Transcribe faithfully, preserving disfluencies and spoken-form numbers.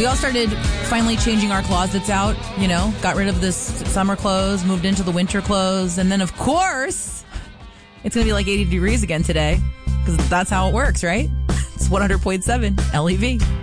We all started finally changing our closets out, you know, got rid of this summer clothes, moved into the winter clothes. And then, of course, it's going to be like eighty degrees again today because that's how it works, right? It's one hundred point seven L E V.